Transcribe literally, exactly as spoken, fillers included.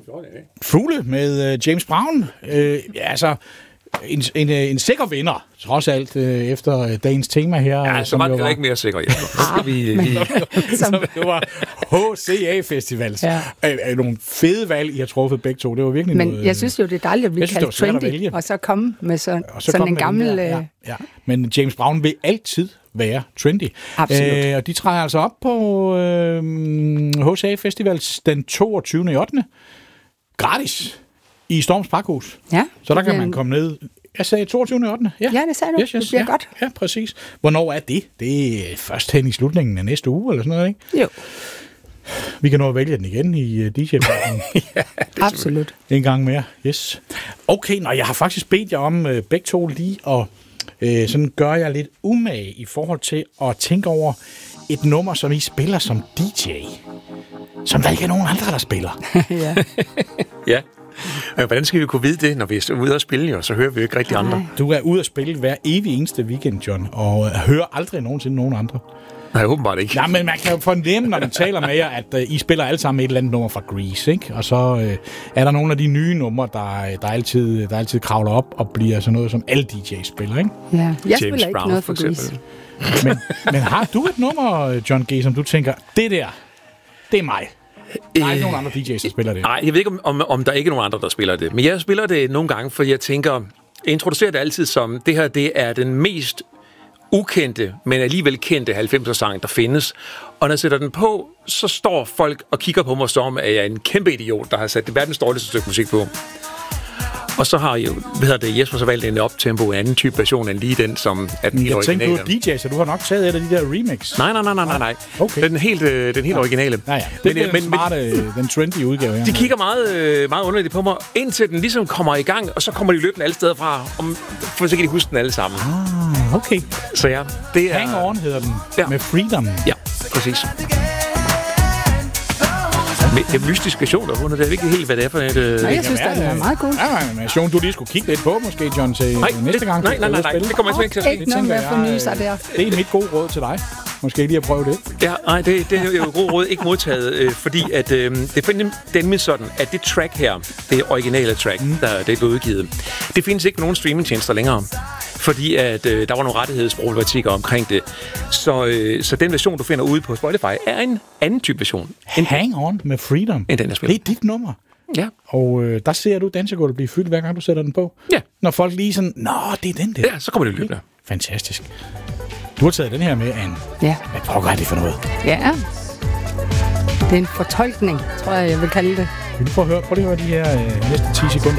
Godt, ja. Fugle med uh, James Brown. Uh, ja, altså, en, en, en sikker vinder, trods alt, uh, efter dagens tema her. Ja, så var det var... ikke mere sikker. Ja. Så skal vi lige... Som... det var H C A-festivals. Ja. Uh, nogle fede valg, I har truffet begge to. Det var virkelig Men noget... jeg synes jo, det er dejligt at blive kaldt trendy, og så komme med så, så sådan en gammel... Ja, ja. Men James Brown vil altid være trendy. Absolut. Øh, og de træder altså op på øh, H C A Festivals den toogtyvende ottende Gratis i Storms Pakhus. Ja. Så der kan man komme ned. Jeg sagde toogtyvende ottende Ja, ja det sagde du. Yes, yes, det bliver ja, godt. Ja, præcis. Hvornår er det? Det er først hen i slutningen af næste uge, eller sådan noget, ikke? Jo. Vi kan nå at vælge den igen i uh, D J-planen. Ja, absolut. En gang mere, yes. Okay, nå, jeg har faktisk bedt jer om uh, begge to lige at uh, sådan gør jeg lidt umage i forhold til at tænke over et nummer, som I spiller som D J. Som der ikke er nogen andre, der spiller. Ja. Ja. Hvordan skal vi kunne vide det, når vi er ude og spille, jo? Så hører vi jo ikke rigtig andre. Du er ude at spille hver evig eneste weekend, John, og uh, hører aldrig nogensinde nogen andre. Nej, åbenbart ikke. Nej, men man kan jo fornemme, når man taler med jer, at uh, I spiller alle sammen et eller andet nummer fra Grease, ikke? Og så uh, er der nogle af de nye numre, der, der, altid, der altid kravler op og bliver sådan noget, som alle D J's spiller, ikke? Ja, jeg James spiller ikke Brown, noget for, for Grease. Men, men har du et nummer, John G., som du tænker, det der, det er mig? Der er ikke nogen andre D J's, der spiller det. Nej, jeg ved ikke, om, om, om der er ikke nogen andre, der spiller det. Men jeg spiller det nogle gange, for jeg tænker, jeg introducerer det altid som, det her, det er den mest ukendte, men alligevel kendte halvfemser-sang, der findes. Og når jeg sætter den på, så står folk og kigger på mig som, at jeg er en kæmpe idiot, der har sat det verdens dårligste stykke musik på. Og så har jo, hvad hedder det, Jesper så valgt en optempo, en anden type version end lige den, som er den helt originale. Jeg tænkte, du er D J, så du har nok taget et af de der remix. Nej, nej, nej, nej, nej, nej. Okay. Den helt, øh, den helt ja. originale. Ja, ja. Det er den smarte, men, den trendy udgave her. De kigger meget, øh, meget underligt på mig, indtil den ligesom kommer i gang, og så kommer de løbende alle steder fra, om, for så kan de huske den alle sammen. Ah, okay. Så ja, det er... Hang On hedder den, ja. Med Freedom. Ja, præcis. Det er mystisk version, der hundet. Det er ikke helt, hvad det er for et... Øh... Nej, jeg synes, det er meget cool. Ja, en version, du lige skulle kigge lidt på, måske, John, til nej, næste det, gang. Nej, nej, nej, nej, det kommer jeg ikke til at ske. Ikke noget med at forny sig der. Det er mit gode råd til dig. Måske lige at prøve det. Ja, nej, det, det er jo gode råd ikke modtaget, øh, fordi at, øh, det er nemlig sådan, at det track her, det originale track, mm. der det er blevet udgivet, det findes ikke på nogen streamingtjenester længere. Fordi at øh, der var nogle rettighedsproblematikker omkring det. Så, øh, så den version, du finder ude på Spotify, er en anden type version. Hang On med Freedom. End den, jeg spiller. Det er dit nummer. Ja. Og øh, der ser du dansegulvet blive fyldt, hver gang du sætter den på. Ja. Når folk lige sådan, nå, det er den der. Ja, så kommer det løbende. Fantastisk. Du har taget den her med, Anne. Ja. Hvad pokker er det for noget? Ja. Det er en fortolkning, tror jeg, jeg vil kalde det. Vil du få at høre? Prøv lige at høre de her øh, næste ti sekunder.